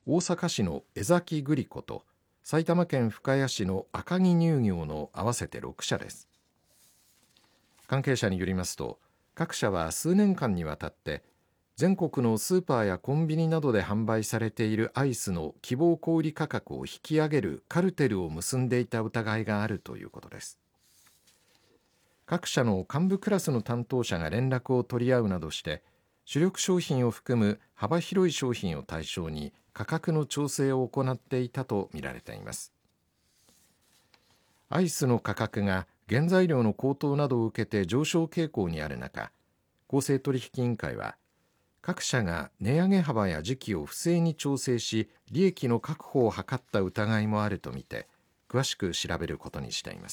大阪市の江崎グリコと埼玉県深谷市の赤城乳業の合わせて6社です。関係者によりますと、各社は数年間にわたって全国のスーパーやコンビニなどで販売されているアイスの希望小売価格を引き上げるカルテルを結んでいた疑いがあるということです。各社の幹部クラスの担当者が連絡を取り合うなどして主力商品を含む幅広い商品を対象に価格の調整を行っていたとみられています。アイスの価格が原材料の高騰などを受けて上昇傾向にある中、公正取引委員会は各社が値上げ幅や時期を不正に調整し利益の確保を図った疑いもあるとみて詳しく調べることにしています。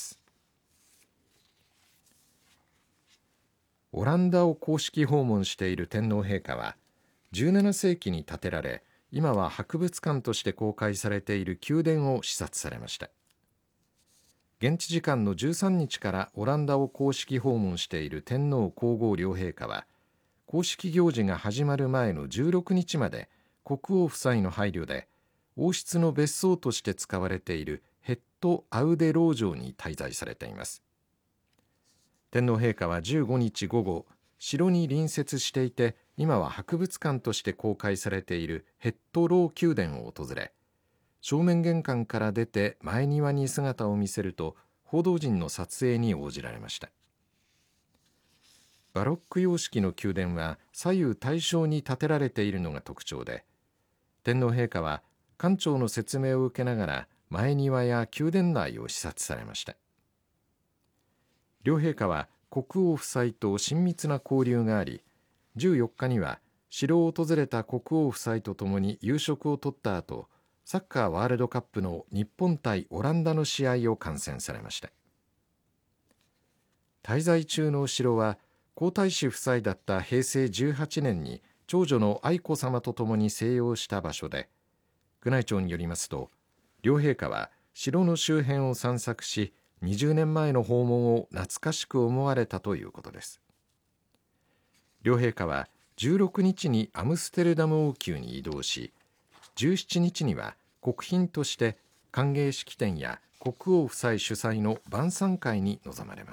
オランダを公式訪問している天皇陛下は17世紀に建てられ今は博物館として公開されている宮殿を視察されました。現地時間の13日からオランダを公式訪問している天皇皇后両陛下は公式行事が始まる前の16日まで国王夫妻の配慮で王室の別荘として使われているヘッド・アウデロー城に滞在されています。天皇陛下は15日午後、城に隣接していて今は博物館として公開されているヘッドロー宮殿を訪れ、正面玄関から出て前庭に姿を見せると報道陣の撮影に応じられました。バロック様式の宮殿は左右対称に建てられているのが特徴で、天皇陛下は館長の説明を受けながら前庭や宮殿内を視察されました。両陛下は国王夫妻と親密な交流があり、14日には城を訪れた国王夫妻とともに夕食をとった後、サッカーワールドカップの日本対オランダの試合を観戦されました。滞在中の城は皇太子夫妻だった平成18年に長女の愛子さまとともに静養した場所で、宮内庁によりますと、両陛下は城の周辺を散策し20年前の訪問を懐かしく思われたということです。両陛下は16日にアムステルダム王宮に移動し、17日には国賓として歓迎式典や国王夫妻主催の晩餐会に臨まれます。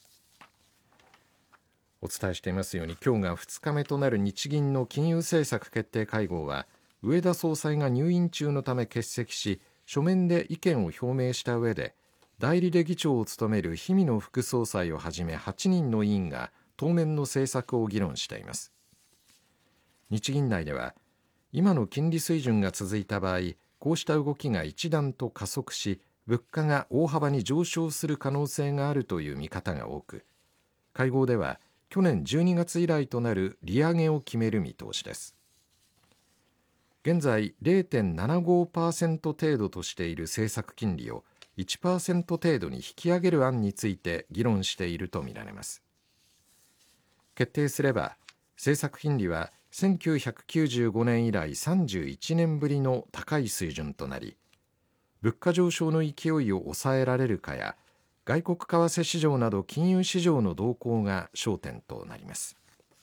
お伝えしていますように、今日が2日目となる日銀の金融政策決定会合は、植田総裁が入院中のため欠席し、書面で意見を表明した上で、代理で議長を務める氷見野副総裁をはじめ8人の委員が当面の政策を議論しています。日銀内では、今の金利水準が続いた場合、こうした動きが一段と加速し、物価が大幅に上昇する可能性があるという見方が多く、会合では去年12月以来となる利上げを決める見通しです。現在 0.75% 程度としている政策金利を 1% 程度に引き上げる案について議論しているとみられます。決定すれば政策金利は1995年以来31年ぶりの高い水準となり、物価上昇の勢いを抑えられるかや外国為替市場など金融市場の動向が焦点となります。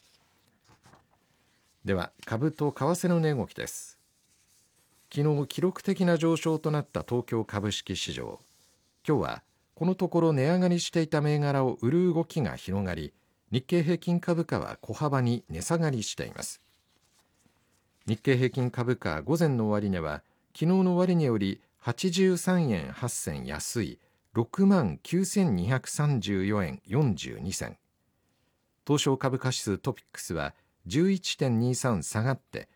では株と為替の値動きです。昨日記録的な上昇となった東京株式市場、今日はこのところ値上がりしていた銘柄を売る動きが広がり、日経平均株価は小幅に値下がりしています。日経平均株価午前の終値は昨日の終値より83円8銭安い69,234円42銭。東証株価指数トピックスは 11.23 下がって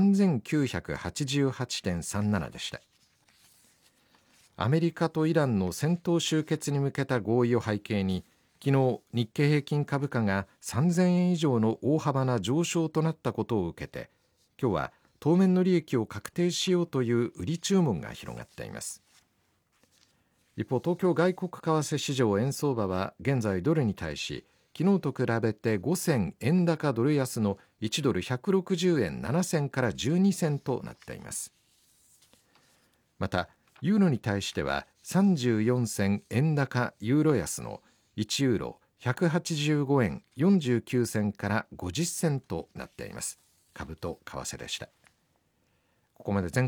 3988.37 でした。アメリカとイランの戦闘終結に向けた合意を背景に、昨日日経平均株価が3000円以上の大幅な上昇となったことを受けて、今日は当面の利益を確定しようという売り注文が広がっています。一方、東京外国為替市場円相場は現在ドルに対し昨日と比べて5銭円高ドル安の1ドル160円7銭から12銭となっています。またユーロに対しては34銭円高ユーロ安の1ユーロ185円49銭から50銭となっています。株と為替でした。ここまで全